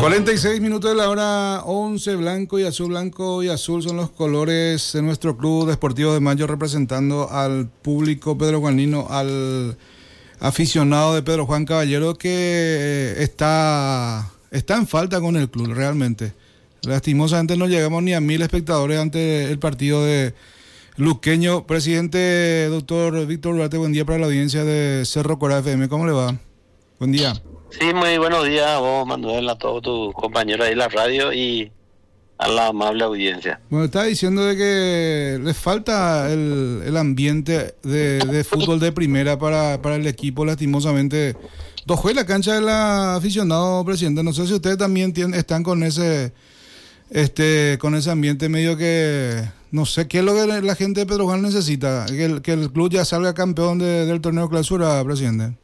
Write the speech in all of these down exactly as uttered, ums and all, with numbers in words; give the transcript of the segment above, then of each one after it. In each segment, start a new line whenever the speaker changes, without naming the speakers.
cuarenta y seis minutos de la hora once, blanco y azul, blanco y azul son los colores de nuestro Club Deportivo de Mayo, representando al público pedrojuanino, al aficionado de Pedro Juan Caballero, que está, está en falta con el club realmente. Lastimosamente no llegamos ni a mil espectadores ante el partido de Luqueño. Presidente, doctor Víctor Duarte, buen día para la audiencia de Cerro Corá F M. ¿Cómo le va? Buen día.
Sí, muy buenos días a vos, Manuel, a todos tus compañeros ahí en la radio y a la amable audiencia.
Bueno, estaba diciendo de que les falta el, el ambiente de, de fútbol de primera para, para el equipo, lastimosamente. Dojó la cancha del aficionado, presidente. No sé si ustedes también tienen, están con ese este con ese ambiente medio que... No sé, ¿qué es lo que la gente de Pedro Juan necesita? Que el, que el club ya salga campeón de, del torneo clausura, presidente.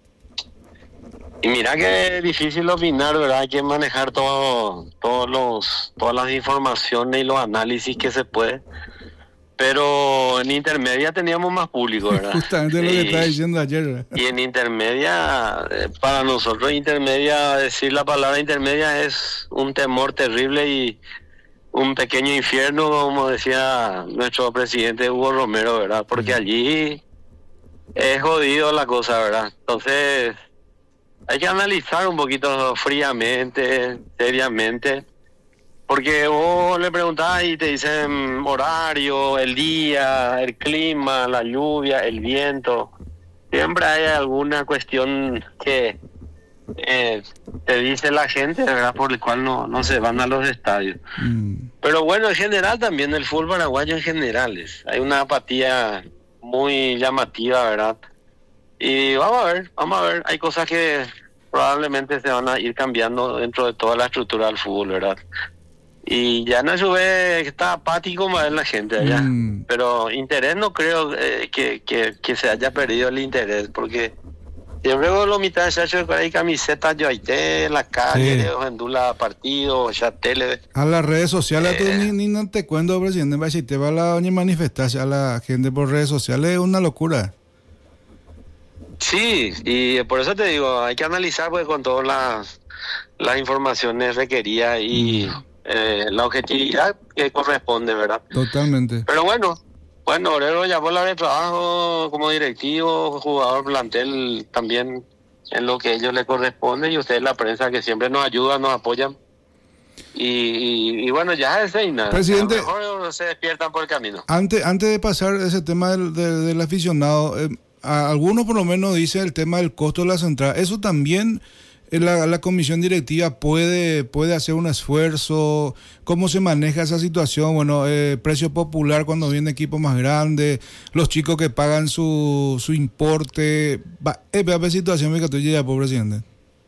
Y mira que es difícil opinar, ¿verdad? Hay que manejar todo, todos los, todas las informaciones y los análisis que se puede. Pero en intermedia teníamos más público, ¿verdad?
Justamente lo que estaba diciendo ayer, ¿verdad?
Y en intermedia, eh, para nosotros intermedia, decir la palabra intermedia es un temor terrible y un pequeño infierno, como decía nuestro presidente Hugo Romero, ¿verdad? Porque allí es jodido la cosa, ¿verdad? Entonces... hay que analizar un poquito fríamente, seriamente, porque vos le preguntás y te dicen horario, el día, el clima, la lluvia, el viento. Siempre hay alguna cuestión que eh, te dice la gente, ¿verdad? Por el cual no, no se van a los estadios. Mm. Pero bueno, en general también el fútbol paraguayo en general es, hay una apatía muy llamativa, ¿verdad? Y vamos a ver, vamos a ver, hay cosas que probablemente se van a ir cambiando dentro de toda la estructura del fútbol, ¿verdad? Y ya no se ve que está apático más en la gente allá, mm. pero interés no creo eh, que, que, que se haya perdido el interés, porque siempre con los mitad de hecho hay camisetas yo ahí en la calle, sí. En Dula partidos, ya tele.
A las redes sociales, eh, tú, ni, ni no te cuento, presidente, si te va a la doña manifestarse a la gente por redes sociales, es una locura.
Sí, y por eso te digo, hay que analizar pues con todas las, las informaciones requeridas y mm. eh, la objetividad que corresponde, ¿verdad?
Totalmente.
Pero bueno, bueno, Obrero ya por la de trabajo como directivo, jugador, plantel, también en lo que a ellos les corresponde, y ustedes la prensa que siempre nos ayudan, nos apoyan. Y, y, y bueno, ya es nada.
Presidente,
a lo mejor se despiertan por el camino.
Antes, antes de pasar ese tema del, del, del aficionado... Eh, a algunos por lo menos dice el tema del costo de la central. Eso también la, la comisión directiva puede puede hacer un esfuerzo. ¿Cómo se maneja esa situación? Bueno, eh, precio popular cuando viene equipo más grande, los chicos que pagan su, su importe. Va, eh, ¿qué situación me que ya, por presidente?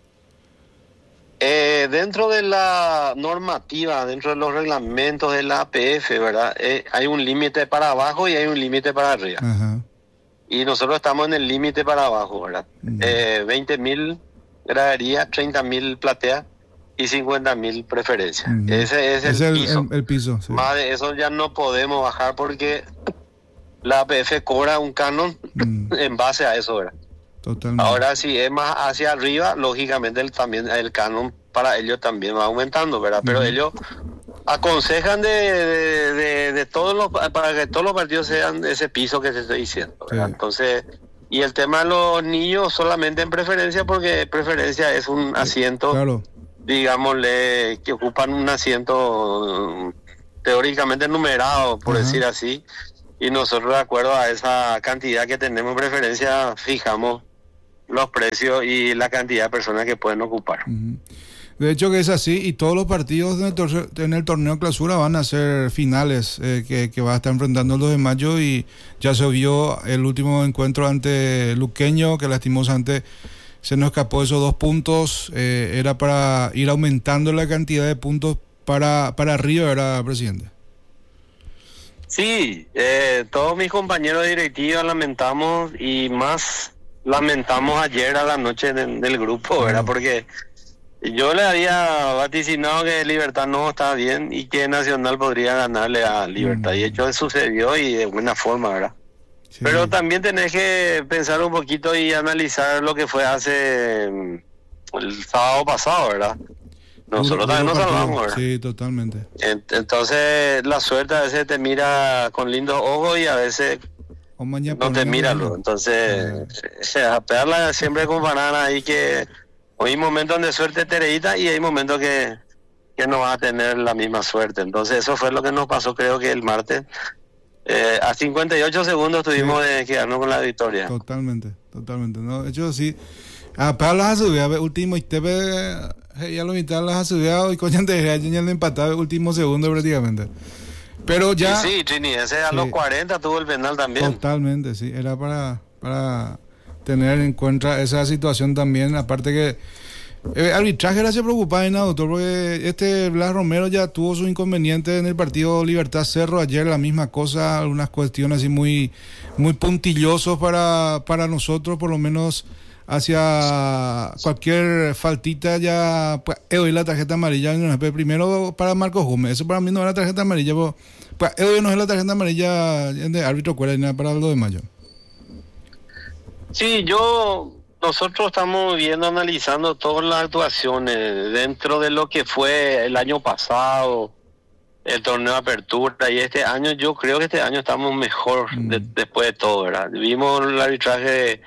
Eh, dentro de la normativa, dentro de los reglamentos de la A P F, ¿verdad? Eh, hay un límite para abajo y hay un límite para arriba. Ajá. Y nosotros estamos en el límite para abajo, ¿verdad? Uh-huh. Eh, veinte mil graderías, treinta mil plateas y cincuenta mil preferencias. Uh-huh. Ese es el, es el piso.
El, el piso sí.
Más de eso ya no podemos bajar porque la A P F cobra un canon uh-huh. en base a eso, ¿verdad?
Totalmente.
Ahora, si es más hacia arriba, lógicamente el, también el canon para ellos también va aumentando, ¿verdad? Pero uh-huh. ellos... aconsejan de, de, de, de todos los para que todos los partidos sean ese piso que se estoy diciendo, ¿verdad? Sí. Entonces, y el tema de los niños solamente en preferencia, porque preferencia es un asiento, claro. digámosle, que ocupan un asiento teóricamente numerado, por uh-huh. decir así, y nosotros de acuerdo a esa cantidad que tenemos en preferencia fijamos los precios y la cantidad de personas que pueden ocupar.
Uh-huh. De hecho que es así, y todos los partidos en el, tor- en el torneo clausura van a ser finales eh, que, que va a estar enfrentando el dos de mayo, y ya se vio el último encuentro ante Luqueño, que lastimosamente se nos escapó esos dos puntos, eh, era para ir aumentando la cantidad de puntos para, para arriba, ¿verdad, presidente?
Sí, eh, todos mis compañeros de directiva lamentamos, y más lamentamos ayer a la noche de, del grupo, ¿verdad? Porque... yo le había vaticinado que Libertad no estaba bien y que Nacional podría ganarle a Libertad. Mm. Y hecho sucedió, y de buena forma, ¿verdad? Sí. Pero también tenés que pensar un poquito y analizar lo que fue hace el sábado pasado, ¿verdad? Nosotros también nos salvamos, ¿verdad?
Sí, totalmente.
Entonces, la suerte a veces te mira con lindos ojos y a veces no te mira. Entonces, ah. a pegarla siempre con banana ahí que hay momentos de suerte tereíta y hay momentos que, que no vas a tener la misma suerte. Entonces, eso fue lo que nos pasó, creo que el martes. Eh, a cincuenta y ocho segundos tuvimos sí. de quedarnos con la victoria.
Totalmente, totalmente. No, de hecho, sí. A pegar las asubidas, último, y te ve, ya lo mitad las asubidas y coño, te ya le empataba el último segundo prácticamente. Pero ya.
Sí, sí, Trini, ese a sí. los cuarenta tuvo el penal también.
Totalmente, sí. Era para, para tener en cuenta esa situación también. Aparte que el arbitraje era se preocupaba en doctor, porque este Blas Romero ya tuvo su inconveniente en el partido Libertad Cerro ayer, la misma cosa, algunas cuestiones así muy, muy puntillosos para, para nosotros, por lo menos hacia cualquier faltita ya pues hoy la tarjeta amarilla primero para Marcos Gómez, eso para mí no era tarjeta amarilla, pues hoy no es la tarjeta amarilla de árbitro cuela ni nada para el dos de mayo.
Sí, yo nosotros estamos viendo, analizando todas las actuaciones dentro de lo que fue el año pasado, el torneo de apertura, y este año yo creo que este año estamos mejor mm. de, después de todo, ¿verdad? Vimos el arbitraje de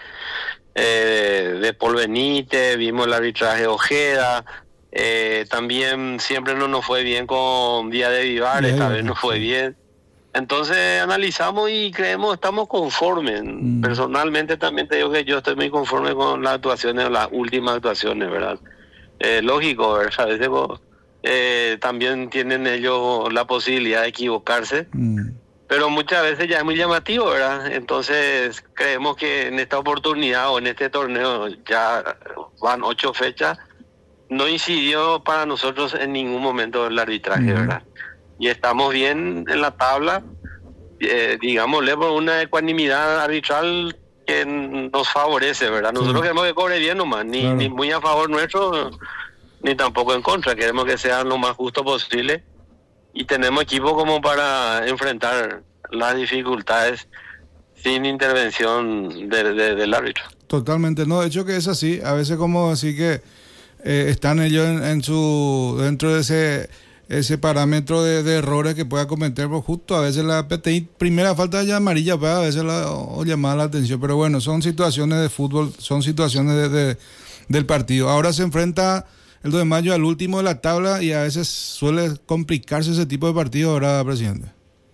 Eh, de Paul Benítez, vimos el arbitraje de Ojeda, eh, también siempre no nos fue bien con Díaz de Vivar, esta vez no fue bien. Entonces analizamos y creemos, estamos conformes. Mm. Personalmente también te digo que yo estoy muy conforme con las actuaciones, las últimas actuaciones, ¿verdad? Eh, lógico, ¿verdad? A veces eh, también tienen ellos la posibilidad de equivocarse. Mm. Pero muchas veces ya es muy llamativo, ¿verdad? Entonces creemos que en esta oportunidad o en este torneo ya van ocho fechas, no incidió para nosotros en ningún momento el arbitraje, uh-huh. ¿verdad? Y estamos bien en la tabla, eh, digámosle, por una ecuanimidad arbitral que nos favorece, ¿verdad? Nosotros sí. queremos que cobre bien nomás, ni, claro. ni muy a favor nuestro, ni tampoco en contra, queremos que sea lo más justo posible. Y tenemos equipo como para enfrentar las dificultades sin intervención de, de, del árbitro.
Totalmente, no, de hecho que es así, a veces como así que eh, están ellos en, en su dentro de ese ese parámetro de, de errores que pueda cometer, pues justo a veces la P T I, primera falta ya amarilla, pues a veces la, o llamar la atención, pero bueno, son situaciones de fútbol, son situaciones de, de, del partido. Ahora se enfrenta el dos de mayo al último de la tabla y a veces suele complicarse ese tipo de partido, ¿verdad, presidente?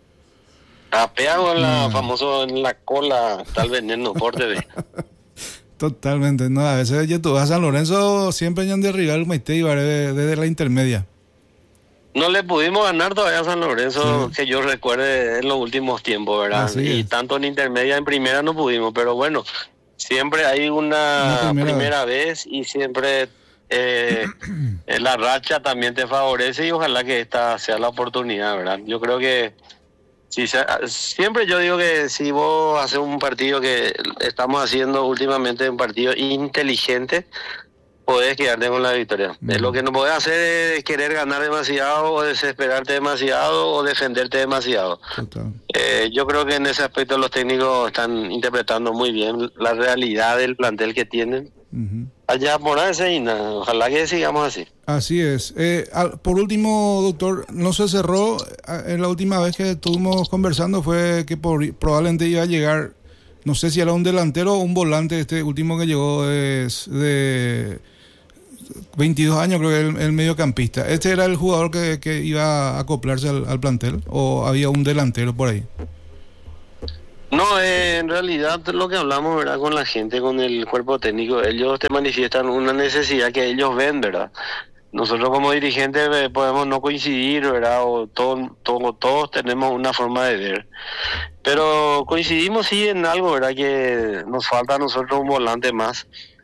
Apeado en la ah. famoso en la cola, tal veneno, por T V.
Totalmente, no, a veces ya tú vas a San Lorenzo siempre han de rival Maite y desde de, de la intermedia.
No le pudimos ganar todavía a San Lorenzo, sí. que yo recuerde en los últimos tiempos, ¿verdad? Así y es. Tanto en intermedia, en primera no pudimos, pero bueno, siempre hay una, una primera, primera vez. vez y siempre eh, la racha también te favorece y ojalá que esta sea la oportunidad, ¿verdad? Yo creo que si se, siempre yo digo que si vos haces un partido que estamos haciendo últimamente, un partido inteligente, podés quedarte con la victoria. Mm. Es lo que no podés hacer es querer ganar demasiado o desesperarte demasiado o defenderte demasiado. Eh, yo creo que en ese aspecto los técnicos están interpretando muy bien la realidad del plantel que tienen. Uh-huh. Allá por ahí, ojalá que sigamos así.
Así es. Eh, al, por último, doctor, no se cerró, en la última vez que estuvimos conversando fue que por, probablemente iba a llegar, no sé si era un delantero o un volante, este último que llegó es de veintidós años, creo que el, el mediocampista. ¿Este era el jugador que, que iba a acoplarse al, al plantel o había un delantero por ahí?
No, eh, en realidad lo que hablamos, ¿verdad? Con la gente, con el cuerpo técnico, ellos te manifiestan una necesidad que ellos ven, ¿verdad? Nosotros como dirigentes eh, podemos no coincidir, ¿verdad? O todo, todo, todos tenemos una forma de ver. Pero coincidimos sí en algo, ¿verdad? Que nos falta a nosotros un volante más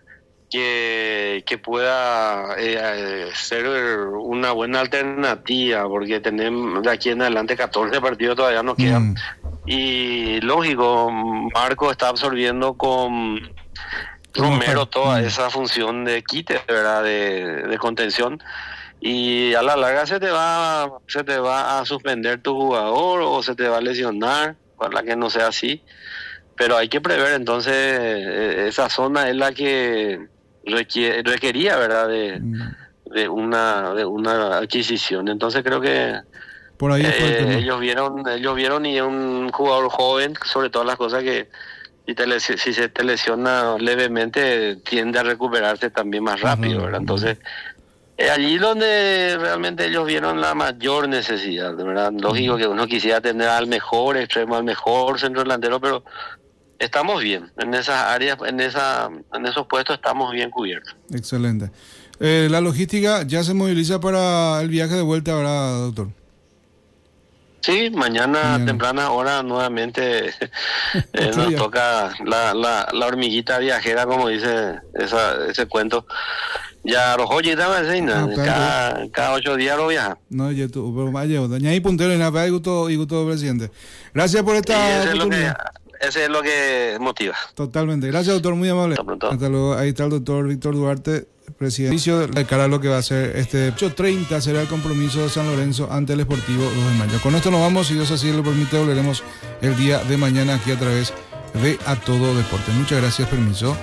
que, que pueda eh, ser una buena alternativa, porque tenemos de aquí en adelante catorce partidos todavía nos quedan. Mm. Y lógico, Marco está absorbiendo con Romero toda esa función de quite, ¿verdad? De, de contención. Y a la larga se te va se te va a suspender tu jugador o se te va a lesionar, para que no sea así. Pero hay que prever, entonces esa zona es la que requiere, requería, ¿verdad? De, de una de una adquisición. Entonces creo que
Por ahí fue el
eh,
tema.
ellos vieron ellos vieron y es un jugador joven, sobre todas las cosas que si, te lesi- si se te lesiona levemente tiende a recuperarse también más rápido,
Ajá,
¿verdad? Entonces es allí donde realmente ellos vieron la mayor necesidad, ¿verdad? Lógico que uno quisiera tener al mejor extremo, al mejor centro delantero, pero estamos bien en esas áreas, en esa, en esos puestos estamos bien cubiertos.
Excelente. Eh, la logística ya se moviliza para el viaje de vuelta ahora, doctor.
Sí, mañana,
Mañana.
temprana hora nuevamente eh,
Otro
nos
día.
toca la, la, la hormiguita viajera, como dice esa, ese cuento. Ya los joyitas me enseñan,
Ah, claro.
cada, cada ocho días lo viaja.
No, yo tu, pero vaya, doña ahí puntero y nada, y gusto, y gusto, presidente. Gracias por
Y
esta
ese es, lo que,
oportunidad.
ese es lo que motiva.
Totalmente. Gracias, doctor, muy amable.
Hasta pronto.
Hasta luego. Ahí está el doctor Víctor Duarte, presidente. De cara a lo que va a ser este ocho treinta será el compromiso de San Lorenzo ante el Sportivo dos de mayo. Con esto nos vamos, si Dios así lo permite, volveremos el día de mañana aquí a través de A Todo Deporte. Muchas gracias, permiso.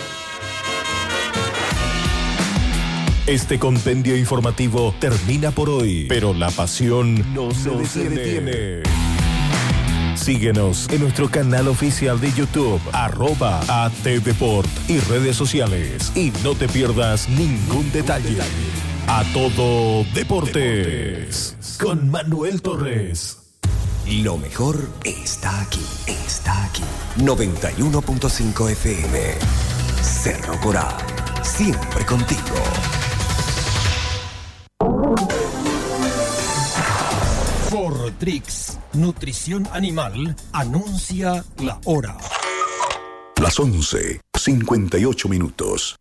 Este compendio informativo termina por hoy, pero la pasión no se, no se detiene. Síguenos en nuestro canal oficial de YouTube, arroba ATDeport y redes sociales. Y no te pierdas ningún detalle. A Todo Deportes, con Manuel Torres.
Lo mejor está aquí, está aquí. noventa y uno punto cinco F M. Cerro Corá, siempre contigo.
Fortrix, nutrición animal, anuncia la hora.
Las once, cincuenta y ocho minutos.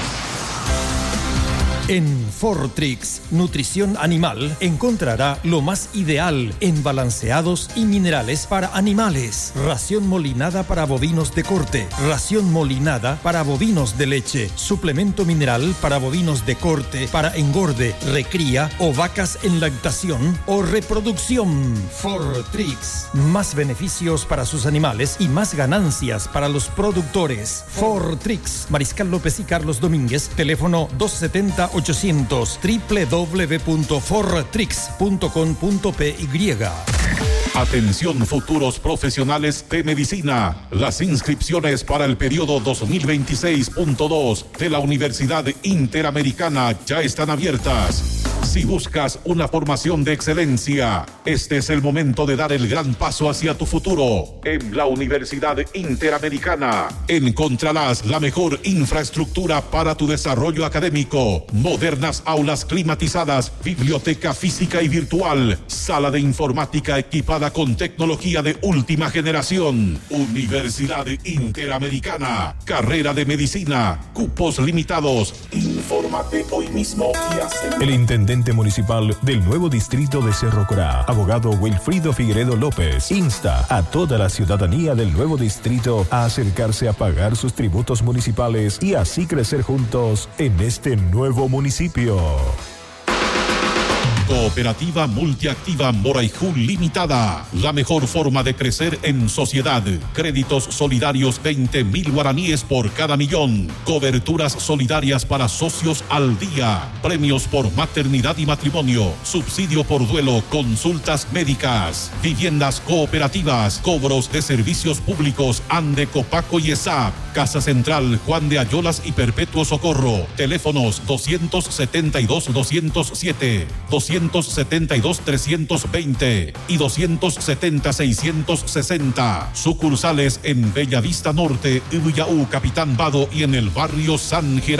En Fortrix, nutrición animal, encontrará lo más ideal en balanceados y minerales para animales. Ración molinada para bovinos de corte, ración molinada para bovinos de leche, suplemento mineral para bovinos de corte, para engorde, recría o vacas en lactación o reproducción. Fortrix, más beneficios para sus animales y más ganancias para los productores. Fortrix, Mariscal López y Carlos Domínguez, teléfono doscientos setenta ochocientos, doble u doble u doble u punto fortrix punto com punto p y.
Atención futuros profesionales de medicina. Las inscripciones para el periodo dos mil veintiséis punto dos de la Universidad Interamericana ya están abiertas. Si buscas una formación de excelencia, este es el momento de dar el gran paso hacia tu futuro. En la Universidad Interamericana encontrarás la mejor infraestructura para tu desarrollo académico, modernas aulas climatizadas, biblioteca física y virtual, sala de informática equipada con tecnología de última generación. Universidad Interamericana, carrera de medicina, cupos limitados. Infórmate hoy mismo y haz
El intendente municipal del nuevo distrito de Cerro Corá, abogado Wilfrido Figueredo López, insta a toda la ciudadanía del nuevo distrito a acercarse a pagar sus tributos municipales y así crecer juntos en este nuevo municipio.
Cooperativa Multiactiva Moraijú Limitada. La mejor forma de crecer en sociedad. Créditos solidarios veinte mil guaraníes por cada millón. Coberturas solidarias para socios al día. Premios por maternidad y matrimonio. Subsidio por duelo. Consultas médicas. Viviendas cooperativas. Cobros de servicios públicos. Ande, Copaco y ESAP. Casa Central Juan de Ayolas y Perpetuo Socorro. Teléfonos doscientos setenta y dos doscientos siete, doscientos setenta y dos trescientos veinte y doscientos setenta seiscientos sesenta. Sucursales en Bellavista Norte, Ubiaú, Capitán Vado y en el barrio San Gerardo.